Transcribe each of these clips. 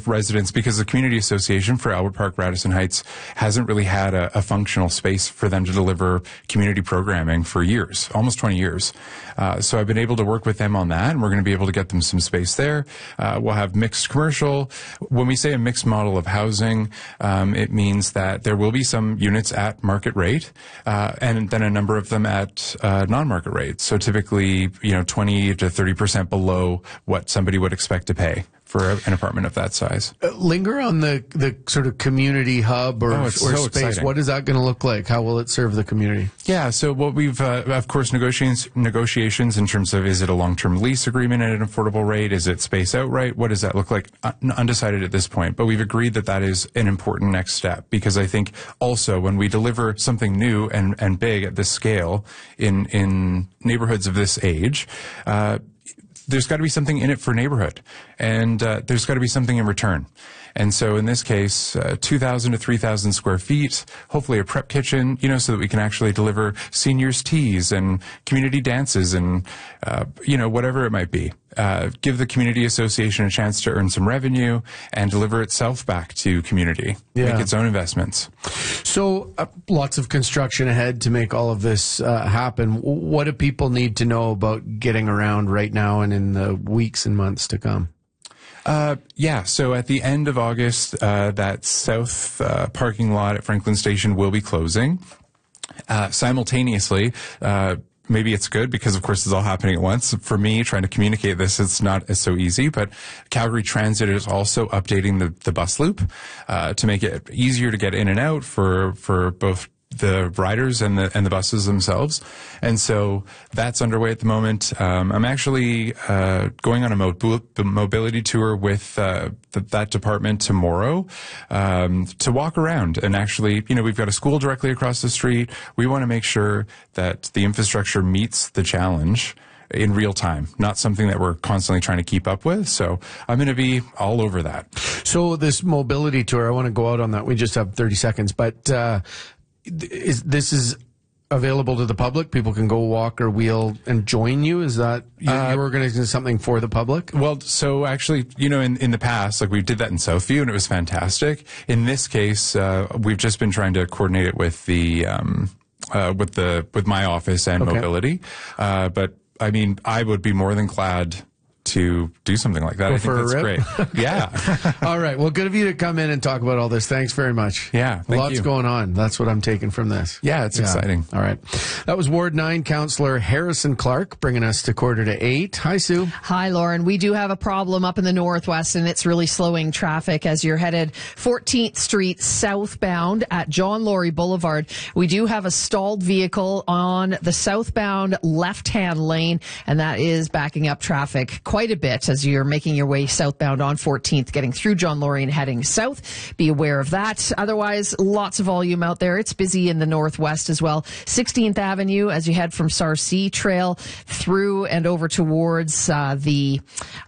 residents, because the community association for Albert Park Radisson Heights hasn't really had a functional space for them to deliver community programming for years, almost 20 years. So I've been able to work with them on that, and we're going to be able to get them some space there. We'll have mixed commercial. When we say a mixed model of housing, it means that there will be some units at market rate, and then a number of them at non-market rate. So typically, 20 to 30% below what somebody would expect to pay for an apartment of that size. Linger on the sort of community hub or space. Exciting. What is that going to look like? How will it serve the community? Yeah, so what we've, of course, negotiations in terms of, is it a long-term lease agreement at an affordable rate? Is it space outright? What does that look like? Undecided at this point, but we've agreed that that is an important next step, because I think also when we deliver something new and big at this scale in neighborhoods of this age, there's got to be something in it for neighborhood, and there's got to be something in return. And so in this case, 2,000 to 3,000 square feet, hopefully a prep kitchen, so that we can actually deliver seniors' teas and community dances and, whatever it might be. Give the community association a chance to earn some revenue and deliver itself back to community, make its own investments. So lots of construction ahead to make all of this happen. What do people need to know about getting around right now and in the weeks and months to come? So at the end of August, that south parking lot at Franklin Station will be closing. Simultaneously, maybe it's good because, of course, it's all happening at once. For me, trying to communicate this, it's not so easy, but Calgary Transit is also updating the bus loop to make it easier to get in and out for both the riders and the buses themselves. And so that's underway at the moment. I'm actually going on a mobility tour with that department tomorrow to walk around. And actually, we've got a school directly across the street. We want to make sure that the infrastructure meets the challenge in real time, not something that we're constantly trying to keep up with. So I'm going to be all over that. So this mobility tour, I want to go out on that. We just have 30 seconds, but this is available to the public? People can go walk or wheel and join you? Is that you're organizing something for the public? Well, so actually, in the past, like we did that in Southview and it was fantastic. In this case, we've just been trying to coordinate it with the with my office and mobility. But I mean, I would be more than glad to do something like that. I think that's great. Yeah. All right. Well, good of you to come in and talk about all this. Thanks very much. Yeah. Lots going on. That's what I'm taking from this. Yeah, it's exciting. All right. That was Ward 9 Councillor Harrison Clark, bringing us to 7:45. Hi, Sue. Hi, Lauren. We do have a problem up in the Northwest, and it's really slowing traffic as you're headed 14th Street southbound at John Laurie Boulevard. We do have a stalled vehicle on the southbound left-hand lane, and that is backing up traffic quite a bit as you're making your way southbound on 14th, getting through John Laurie and heading south. Be aware of that. Otherwise, lots of volume out there. It's busy in the Northwest as well. 16th Avenue as you head from Sarcee Trail through and over towards the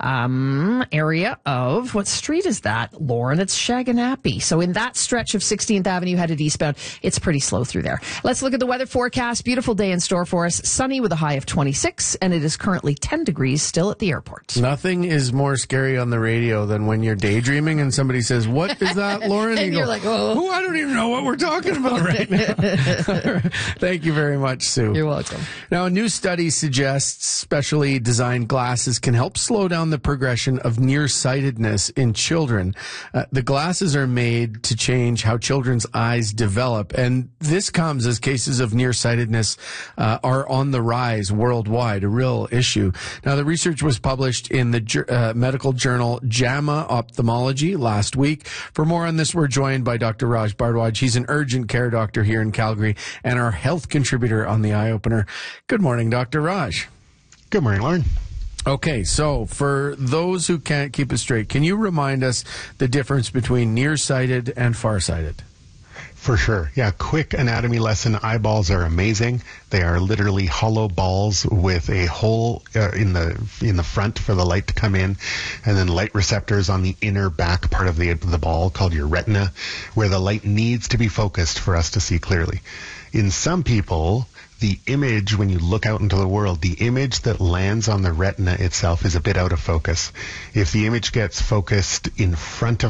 area of, what street is that, Lauren? It's Shaganappy. So in that stretch of 16th Avenue headed eastbound, it's pretty slow through there. Let's look at the weather forecast. Beautiful day in store for us. Sunny with a high of 26, and it is currently 10 degrees still at the airport. Nothing is more scary on the radio than when you're daydreaming and somebody says, "What is that, Lauren?" And you're like, "Oh, I don't even know what we're talking about right now." Thank you very much, Sue. You're welcome. Now, a new study suggests specially designed glasses can help slow down the progression of nearsightedness in children. The glasses are made to change how children's eyes develop, and this comes as cases of nearsightedness are on the rise worldwide, a real issue. Now, the research was published in the medical journal JAMA Ophthalmology last week. For more on this, we're joined by Dr. Raj Bhardwaj. He's an urgent care doctor here in Calgary and our health contributor on the Eye Opener. Good morning, Dr. Raj. Good morning, Lauren. Okay, so for those who can't keep it straight, can you remind us the difference between nearsighted and farsighted? For sure. Yeah, quick anatomy lesson. Eyeballs are amazing. They are literally hollow balls with a hole in the front for the light to come in, and then light receptors on the inner back part of the ball called your retina, where the light needs to be focused for us to see clearly. In some people, the image, when you look out into the world, the image that lands on the retina itself is a bit out of focus. If the image gets focused in front of